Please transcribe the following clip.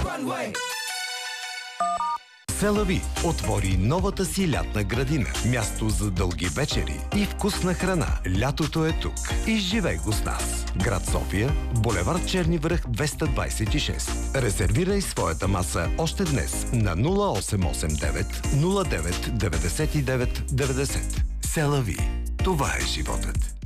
Селави отвори новата си лятна градина. Място за дълги вечери и вкусна храна. Лятото е тук. Изживей го с нас. Град София, булевард Черни връх 226. Резервирай своята маса още днес на 0889 09 99 90. Селави. Това е животът.